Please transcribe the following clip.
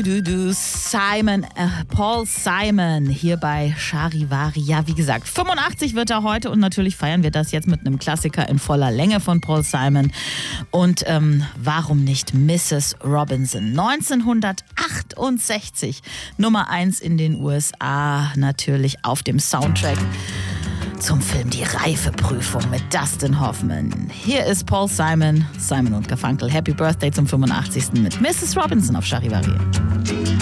Paul Simon hier bei Charivari. Ja, wie gesagt, 85 wird er heute und natürlich feiern wir das jetzt mit einem Klassiker in voller Länge von Paul Simon. Und warum nicht Mrs. Robinson? 1968, Nummer 1 in den USA, natürlich auf dem Soundtrack zum Film Die Reifeprüfung mit Dustin Hoffman. Hier ist Paul Simon, Simon und Garfunkel. Happy Birthday zum 85. mit Mrs. Robinson auf Charivari.